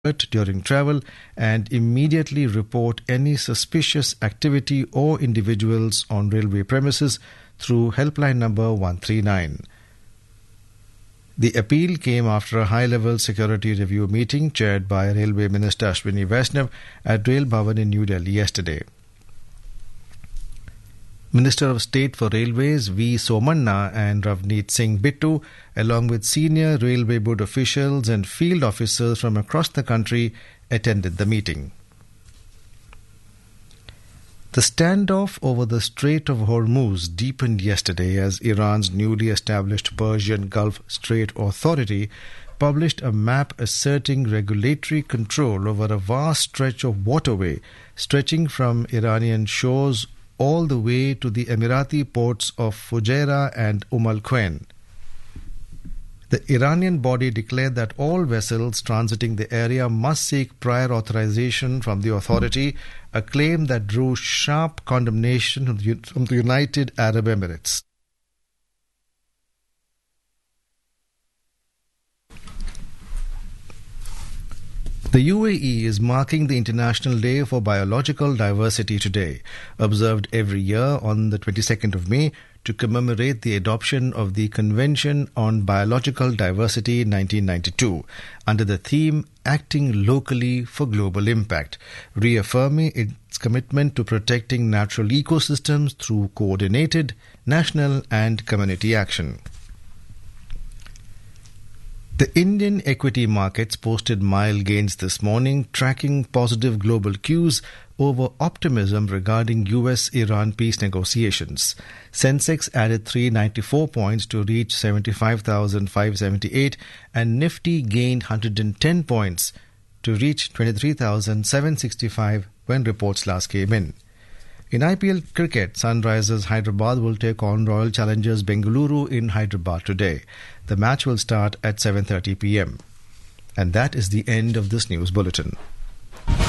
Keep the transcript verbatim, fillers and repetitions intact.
during travel and immediately report any suspicious activity or individuals on railway premises through helpline number one three nine. The appeal came after a high-level security review meeting chaired by Railway Minister Ashwini Vaishnav at Rail Bhavan in New Delhi yesterday. Minister of State for Railways V. Somanna and Ravneet Singh Bittu, along with senior Railway Board officials and field officers from across the country, attended the meeting. The standoff over the Strait of Hormuz deepened yesterday as Iran's newly established Persian Gulf Strait Authority published a map asserting regulatory control over a vast stretch of waterway stretching from Iranian shores all the way to the Emirati ports of Fujairah and Umm al-Quwain. The Iranian body declared that all vessels transiting the area must seek prior authorization from the authority, a claim that drew sharp condemnation from the United Arab Emirates. The U A E is marking the International Day for Biological Diversity today, observed every year on the twenty-second of May to commemorate the adoption of the Convention on Biological Diversity in nineteen ninety-two under the theme Acting Locally for Global Impact, reaffirming its commitment to protecting natural ecosystems through coordinated national and community action. The Indian equity markets posted mild gains this morning, tracking positive global cues over optimism regarding U S Iran peace negotiations. Sensex added three hundred ninety-four points to reach seventy-five thousand five hundred seventy-eight and Nifty gained one hundred ten points to reach twenty-three thousand seven hundred sixty-five when reports last came in. In I P L cricket, Sunrisers Hyderabad will take on Royal Challengers Bengaluru in Hyderabad today. The match will start at seven thirty p.m. And that is the end of this news bulletin.